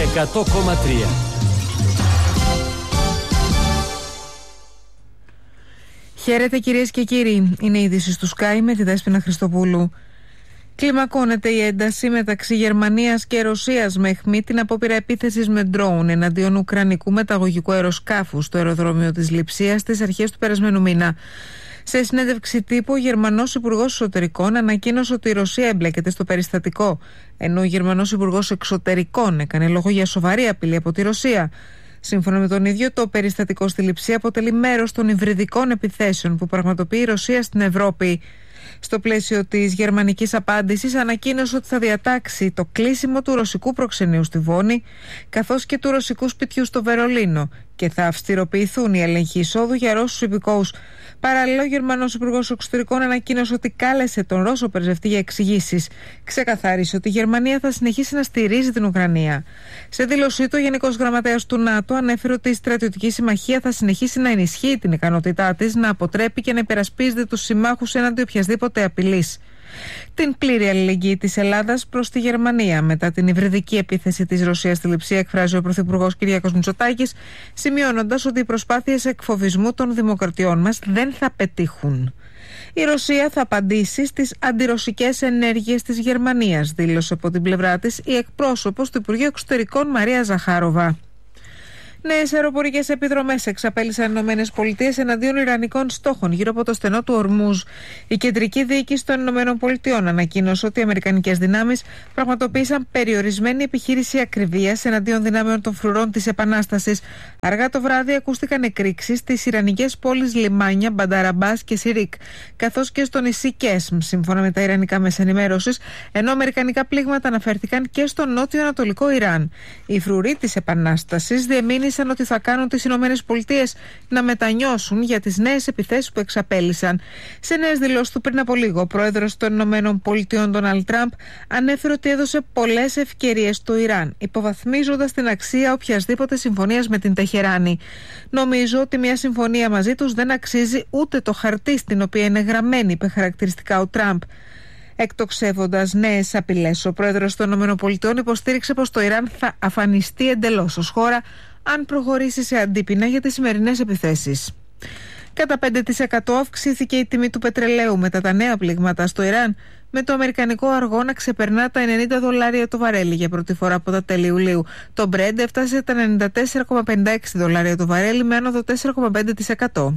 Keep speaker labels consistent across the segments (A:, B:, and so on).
A: 100,3.
B: Χαίρετε κυρίες και κύριοι, είναι η είδηση του Sky με τη Δέσποινα Χριστοπούλου. Κλιμακώνεται η ένταση μεταξύ Γερμανίας και Ρωσίας με αιχμή την απόπειρα επίθεσης με ντρόουν εναντίον ουκρανικού μεταγωγικού αεροσκάφου στο αεροδρόμιο της Λειψίας στις αρχές του περασμένου μήνα. Σε συνέντευξη τύπου, ο Γερμανός Υπουργός Εσωτερικών ανακοίνωσε ότι η Ρωσία εμπλέκεται στο περιστατικό, ενώ ο Γερμανός Υπουργός Εξωτερικών έκανε λόγο για σοβαρή απειλή από τη Ρωσία. Σύμφωνα με τον ίδιο, το περιστατικό στη Λειψία αποτελεί μέρος των υβριδικών επιθέσεων που πραγματοποιεί η Ρωσία στην Ευρώπη. Στο πλαίσιο της γερμανικής απάντησης, ανακοίνωσε ότι θα διατάξει το κλείσιμο του ρωσικού προξενείου στη Βόνη, καθώς και του ρωσικού σπιτιού στο Βερολίνο, και θα αυστηροποιηθούν οι έλεγχοι εισόδου για Ρώσους υπηκόους. Παράλληλα, ο Γερμανός Υπουργός Εξωτερικών ανακοίνωσε ότι κάλεσε τον Ρώσο πρεσβευτή για εξηγήσεις. Ξεκαθάρισε ότι η Γερμανία θα συνεχίσει να στηρίζει την Ουκρανία. Σε δήλωσή του, ο Γενικός Γραμματέας του ΝΑΤΟ ανέφερε ότι η στρατιωτική συμμαχία θα συνεχίσει να ενισχύει την ικανότητά της να αποτρέπει και να υπερασπίζεται τους συμμάχους έναντι οποιασδήποτε απειλής. Την πλήρη αλληλεγγύη της Ελλάδας προς τη Γερμανία μετά την υβριδική επίθεση της Ρωσίας στη Λειψία εκφράζει ο Πρωθυπουργός Κυριάκος Μητσοτάκης, σημειώνοντας ότι οι προσπάθειες εκφοβισμού των δημοκρατιών μας δεν θα πετύχουν. Η Ρωσία θα απαντήσει στις αντιρωσικές ενέργειες της Γερμανίας, δήλωσε από την πλευρά της η εκπρόσωπος του Υπουργείου Εξωτερικών Μαρία Ζαχάροβα. Νέες αεροπορικές επιδρομές εξαπέλυσαν οι ΗΠΑ εναντίον ιρανικών στόχων γύρω από το στενό του Ορμούζ. Η κεντρική διοίκηση των ΗΠΑ ανακοίνωσε ότι οι αμερικανικές δυνάμεις πραγματοποίησαν περιορισμένη επιχείρηση ακριβίας εναντίον δυνάμεων των φρουρών της Επανάστασης. Αργά το βράδυ ακούστηκαν εκρήξεις στις ιρανικές πόλεις λιμάνια Μπανταραμπάς και Σιρίκ, καθώς και στο νησί Κέσμ, σύμφωνα με τα ιρανικά μέσα ενημέρωσης, ενώ αμερικανικά πλήγματα αναφέρθηκαν και στο νότιο-ανατολικό Ιράν. Οι φρουροί της Επανάστασης διεμήνυσαν ότι θα κάνουν τις ΗΠΑ να μετανιώσουν για τις νέες επιθέσεις που εξαπέλυσαν. Σε νέες δηλώσεις του πριν από λίγο, ο πρόεδρος των ΗΠΑ, Ντόναλντ Τραμπ, ανέφερε ότι έδωσε πολλές ευκαιρίες στο Ιράν, υποβαθμίζοντας την αξία οποιασδήποτε συμφωνίας με την Τεχεράνη. Νομίζω ότι μια συμφωνία μαζί τους δεν αξίζει ούτε το χαρτί στην οποία είναι γραμμένη, είπε χαρακτηριστικά ο Τραμπ. Εκτοξεύοντας νέες απειλές, ο πρόεδρος των ΗΠΑ υποστήριξε πως το Ιράν θα αφανιστεί εντελώς ως χώρα αν προχωρήσει σε αντίπεινα για τις σημερινές επιθέσεις. Κατά 5% αυξήθηκε η τιμή του πετρελαίου μετά τα νέα πλήγματα στο Ιράν, με το αμερικανικό αργό να ξεπερνά τα $90 το βαρέλι για πρώτη φορά από τα τέλη Ιουλίου. Το Brent έφτασε τα $94,56 το βαρέλι με άνοδο 4,5%.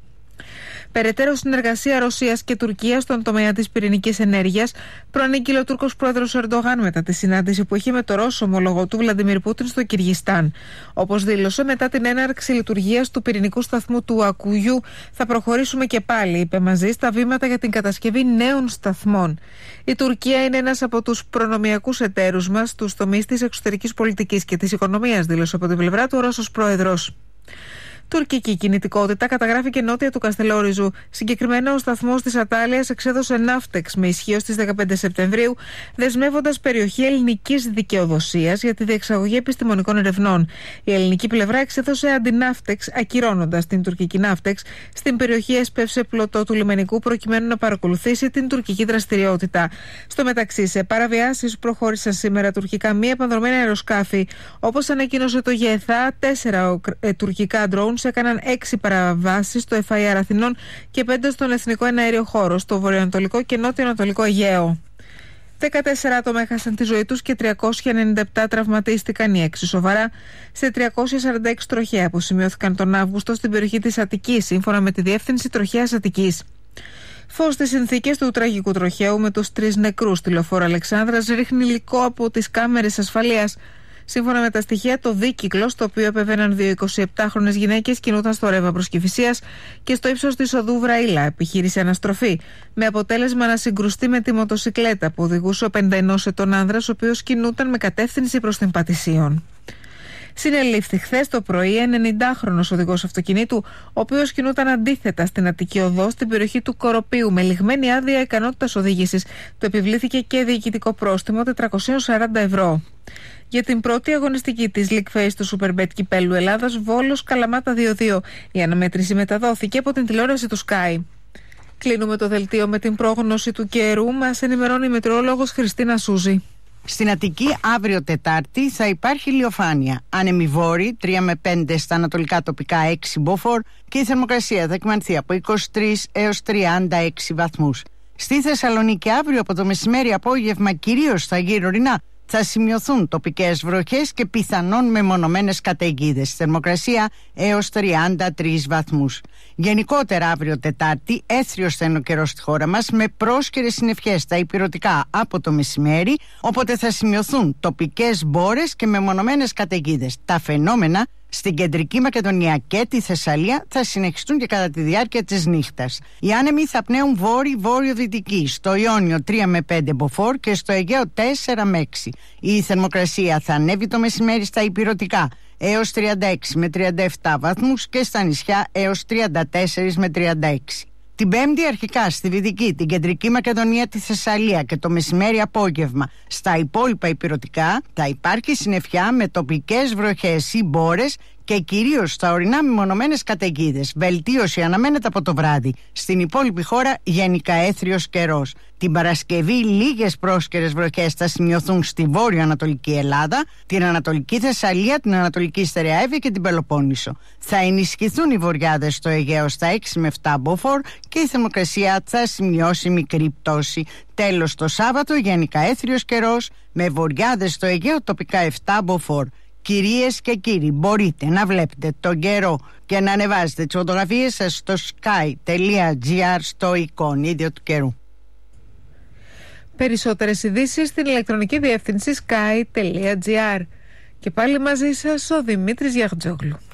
B: Περαιτέρω συνεργασία Ρωσίας και Τουρκίας στον τομέα της πυρηνικής ενέργειας προανήγγειλε ο Τούρκος πρόεδρος Ερντογάν μετά τη συνάντηση που είχε με το Ρώσο ομολογό του Βλαντιμίρ Πούτιν στο Κυργιστάν. Όπως δήλωσε, μετά την έναρξη λειτουργίας του πυρηνικού σταθμού του Ακουγιού, θα προχωρήσουμε και πάλι, είπε μαζί, στα βήματα για την κατασκευή νέων σταθμών. Η Τουρκία είναι ένας από τους προνομιακούς εταίρους μας στους τομείς της εξωτερικής πολιτικής και της οικονομίας, δήλωσε από την πλευρά του ο Ρώσος πρόεδρος. Τουρκική κινητικότητα καταγράφηκε νότια του Καστελόριζου. Συγκεκριμένα, ο σταθμός της Ατάλειας εξέδωσε ναύτεξ με ισχύω στις 15 Σεπτεμβρίου, δεσμεύοντας περιοχή ελληνικής δικαιοδοσίας για τη διεξαγωγή επιστημονικών ερευνών. Η ελληνική πλευρά εξέδωσε αντιναύτεξ, ακυρώνοντας την τουρκική ναύτεξ. Στην περιοχή έσπευσε πλωτό του λιμενικού προκειμένου να παρακολουθήσει την τουρκική δραστηριότητα. Στο μεταξύ, σε παραβιάσεις προχώρησαν σήμερα τουρκικά μη επανδρομένα αεροσκάφη. Όπως ανακοίνωσε το ΓΕΘΑ, 4 τουρκικά drones έκαναν 6 παραβάσεις στο FIR Αθηνών και 5 στον Εθνικό Εναέριο Χώρο, στο βορειοανατολικό και νότιο-ανατολικό Αιγαίο. 14 άτομα έχασαν τη ζωή τους και 397 τραυματίστηκαν, οι 6 σοβαρά, σε 346 τροχαία που σημειώθηκαν τον Αύγουστο στην περιοχή της Αττικής, σύμφωνα με τη Διεύθυνση Τροχαίας Αττικής. Φως στις συνθήκες του τραγικού τροχαίου με τους 3 νεκρούς στη λεωφόρο Αλεξάνδρας ρίχνει υλικό από τις κάμερες ασφαλείας. Σύμφωνα με τα στοιχεία, το δίκυκλο, στο οποίο επεβαίναν 2 27χρονες γυναίκες, κινούταν στο ρεύμα προς Κηφισίας και στο ύψος της οδού Βραήλα επιχείρησε αναστροφή, με αποτέλεσμα να συγκρουστεί με τη μοτοσικλέτα που οδηγούσε ο 51 ετών άνδρας, ο οποίος κινούταν με κατεύθυνση προς την Πατησίων. Συνελήφθη χθες το πρωί 90χρονος οδηγός αυτοκινήτου, ο οποίος κινούταν αντίθετα στην Αττική Οδό στην περιοχή του Κοροπίου με λιγμένη άδεια ικανότητας οδήγησης. Του επιβλήθηκε και διοικητικό πρόστιμο 440 ευρώ. Για την πρώτη αγωνιστική της League Phase του Superbet Κυπέλλου Ελλάδας, Βόλος Καλαμάτα 2-2. Η αναμέτρηση μεταδόθηκε από την τηλεόραση του Sky. Κλείνουμε το δελτίο με την πρόγνωση του καιρού. Μας ενημερώνει η μετεωρολόγος Χριστίνα Σούζη.
A: Στην Αττική αύριο Τετάρτη θα υπάρχει ηλιοφάνεια. Άνεμοι βόρειοι 3 με 5 στα ανατολικά τοπικά 6 μποφόρ και η θερμοκρασία θα εκμανθεί από 23 έως 36 βαθμούς. Στη Θεσσαλονίκη αύριο από το μεσημέρι απόγευμα κυρίως στα γύρω-ορεινά θα σημειωθούν τοπικές βροχές και πιθανόν μεμονωμένες καταιγίδες. Θερμοκρασία έως 33 βαθμούς. Γενικότερα αύριο Τετάρτη έθριος θα είναι ο καιρός στη χώρα μας με πρόσκαιρες συννεφιές στα ηπειρωτικά από το μεσημέρι, οπότε θα σημειωθούν τοπικές μπόρες και μεμονωμένες καταιγίδες. Τα φαινόμενα στην Κεντρική Μακεδονία και τη Θεσσαλία θα συνεχιστούν και κατά τη διάρκεια της νύχτας. Οι άνεμοι θα πνέουν βόρειο-δυτική, στο Ιόνιο 3 με 5 μποφόρ και στο Αιγαίο 4 με 6. Η θερμοκρασία θα ανέβει το μεσημέρι στα ηπειρωτικά έως 36 με 37 βαθμούς και στα νησιά έως 34 με 36. Την Πέμπτη αρχικά στη Δυτική, την Κεντρική Μακεδονία, τη Θεσσαλία και το μεσημέρι απόγευμα στα υπόλοιπα ηπειρωτικά θα υπάρχει συννεφιά με τοπικές βροχές ή μπόρες και κυρίως στα ορεινά μεμονωμένες καταιγίδες. Βελτίωση αναμένεται από το βράδυ. Στην υπόλοιπη χώρα γενικά έθριος καιρός. Την Παρασκευή λίγες πρόσκαιρες βροχές θα σημειωθούν στη βόρειο-ανατολική Ελλάδα, την Ανατολική Θεσσαλία, την Ανατολική Στερεαεύη και την Πελοπόννησο. Θα ενισχυθούν οι βορειάδες στο Αιγαίο στα 6 με 7 μποφόρ και η θερμοκρασία θα σημειώσει μικρή πτώση. Τέλος, το Σάββατο γενικά έθριος καιρός με βορειάδες στο Αιγαίο τοπικά 7 μποφόρ. Κυρίες και κύριοι, μπορείτε να βλέπετε τον καιρό και να ανεβάζετε τις φωτογραφίες σας στο sky.gr στο εικονίδιο του καιρού.
B: Περισσότερες ειδήσεις στην ηλεκτρονική διεύθυνση sky.gr. Και πάλι μαζί σας ο Δημήτρης Γιαχτζόγλου.